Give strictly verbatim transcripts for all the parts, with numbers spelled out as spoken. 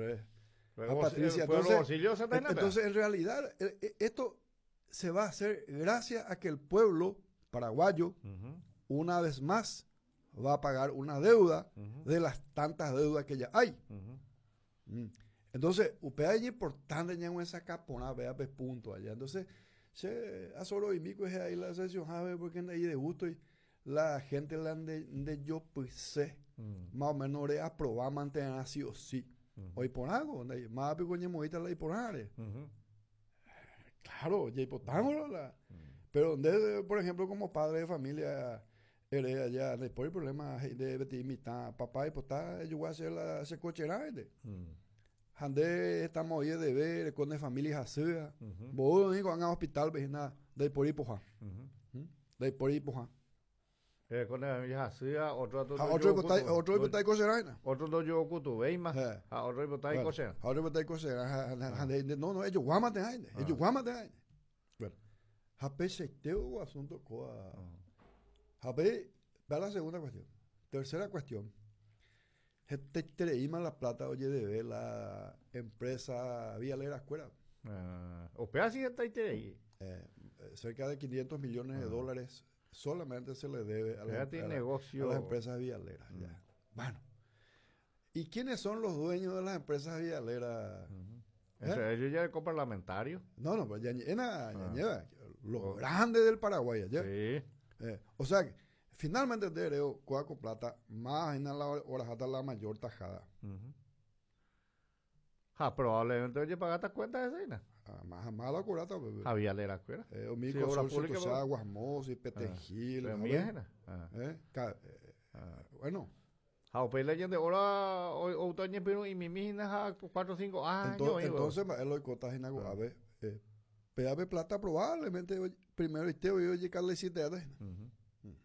Re. Pero A vos- Patricia, el pueblo entonces- bolsillo se En- tiene, Entonces, en realidad, eh, eh, esto se va a hacer gracias a que el pueblo paraguayo, Ujú, una vez más, va a pagar una deuda ujú, de las tantas deudas que ya hay. ujú. Mm. Entonces, usted es importante ya en esa capona, vea, pues, punto allá. Entonces, se a solo y mico es ahí la sesión, ¿sabe? Porque ahí de gusto y la gente la de, de yo, pues, sé, Mm, más o menos le aprobar mantener así o sí. ujú, Hoy por algo, donde más pico ñemoita la y por área. ujú, Claro, ya hipotámoslo la. mm. Pero donde, por ejemplo, como padre de familia, eres allá, después el problema de Betty mitad, papá y potá, yo voy a hacer la se cochera, Mm, Hande estamos ahí de ver con de familias así, ujú, vos digo van al hospital, vecina, de por ahí poja, ujú. de por ahí poja. Eh, con el ya hacía otro otro A no otro yo hipotai, kutu- otro no- hipotai cochera. otro no yo kutu veima Eh. a otro hipotai cosa. A otro hipotai cochera, no, no, ellos guama te hay, ellos guama te hay. Bueno, jape seiteo o asunto coa. Jape, va la segunda cuestión. Tercera cuestión. Este treima la plata, oye, de ver la empresa Vialera Escuela. O pea si está ahí te ahí. Eh, eh, cerca de quinientos millones de Ah. dólares solamente se le debe a, la, Ya a tiene la- negocio. a las empresas vialeras. Mm. Ya. Bueno. ¿Y quiénes son los dueños de las empresas vialeras? Ujú. Entre ellos ya es coparlamentario. No, no, pues ya, ya, ya, Ah. ya, los Oh. grandes del Paraguay. Ya. Sí. Eh, o sea, que, finalmente Dereo, Coaco Plata, más en la hora la mayor tajada. Ujú. Ja, probablemente oye pagaste cuenta de cena. Ah, más más la curata, bebé. Había leer afuera. Eh, o Sí, mi obra consorcio pública, Tosá, pero- Guasmoso y Petengil. Pero ¿no mía ves? era. Ah. Eh, ca- eh, Ah. Bueno, Ja, o pele gente ahora o otoño pero y mi mijina ja cuatro o cinco años. ento- ahí, entonces, ma- él lo cotas en agua. Ah. A ver, eh, P A B Plata probablemente, oye, primero y te oye, Carle si te da. Ujú.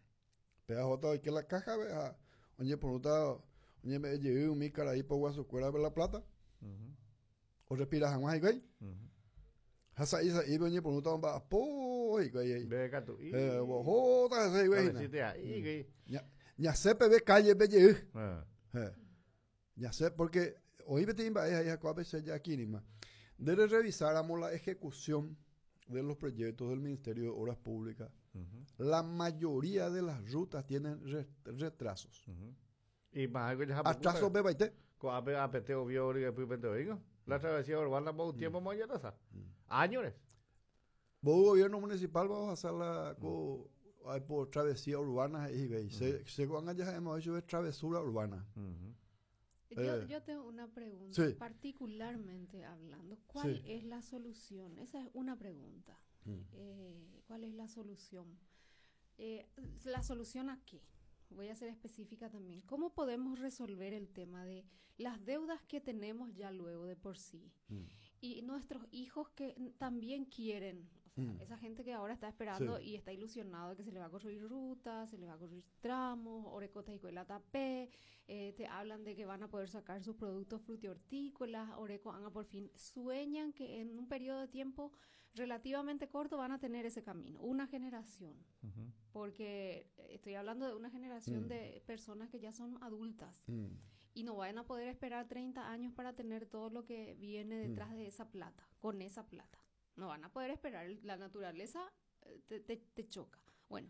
P A J, hoy que la caja, vea, oye, por otra, oye, me llevé un mi cara ahí por Guasucuera de la plata, Ujú. o respiras jamás y güey. Ujú. Hasa isa y oye, por otra, va, po, y güey, Ve acá tú. Y- eh, bojota, ese güey. Dale, sí te da. Y que- Ya, ya sé, pe calle, ve, ye. Ah. Eh, Ya sé, porque hoy me tiene ahí a veces ya aquí ni más. Debe revisáramos la ejecución de los proyectos del Ministerio de Obras Públicas. Ujú. La mayoría de las rutas tienen re- retrasos. Ujú. Y más algo ya Atrasos, beba y te. Con A P T o vio y después pente oigo. La travesía urbana por un tiempo más ya está. Años. Vos, gobierno municipal, vamos a hacerla co- ay, por travesía urbana y ve. Se, se van allá hemos hecho de travesura urbana. Ujú. Yo, Eh, yo tengo una pregunta, sí. particularmente hablando. ¿Cuál Sí. es la solución? Esa es una pregunta. Mm. Eh, ¿Cuál es la solución? Eh, ¿La solución a qué? Voy a ser específica también. ¿Cómo podemos resolver el tema de las deudas que tenemos ya luego de por sí? Mm. Y nuestros hijos que n- también quieren, o sea, Mm. esa gente que ahora está esperando Sí. y está ilusionado de que se le va a construir rutas, se le va a construir tramos, orecota y cuela tapé, eh, te hablan de que van a poder sacar sus productos frutihortícolas, oreco anga por fin, sueñan que en un periodo de tiempo relativamente corto van a tener ese camino, una generación, Ujú. porque eh, estoy hablando de una generación Mm. de personas que ya son adultas Mm. y no van a poder esperar treinta años para tener todo lo que viene detrás de esa plata, con esa plata. No van a poder esperar, la naturaleza eh, te, te- te choca. Bueno,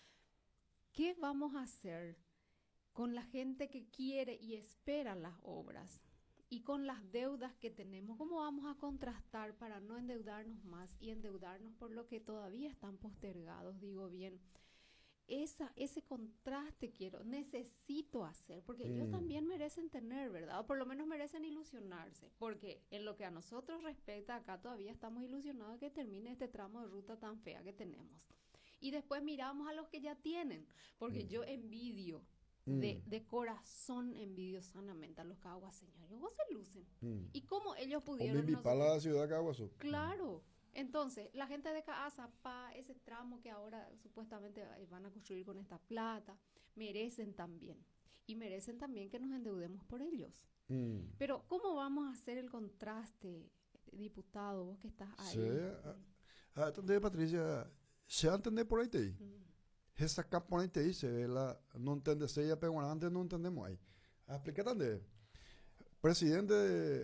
¿qué vamos a hacer con la gente que quiere y espera las obras? Y con las deudas que tenemos, ¿cómo vamos a contrastar para no endeudarnos más y endeudarnos por lo que todavía están postergados? Digo bien, esa, ese contraste quiero, necesito hacer, porque ellos Mm. también merecen tener, ¿verdad? O por lo menos merecen ilusionarse, porque en lo que a nosotros respecta, acá todavía estamos ilusionados de que termine este tramo de ruta tan fea que tenemos. Y después miramos a los que ya tienen, porque Mm. yo envidio, de, Mm. de corazón envidio sanamente a los caguaseños. Ellos se lucen. Mm. ¿Y cómo ellos O pudieron? mi nosotros- pala la ciudad de Caguazú. Claro. Entonces, la gente de Casa, pa, ese tramo que ahora supuestamente eh, van a construir con esta plata, merecen también. Y merecen también que nos endeudemos por ellos. Mm. Pero, ¿cómo vamos a hacer el contraste, diputado, vos que estás ahí? Sí, ah, ah, entendés, Patricia, se entender por ahí te di. Mm. Esa capa ahí te dice, la, no entiende, se ya pero antes no entendemos ahí. Explica, Presidente de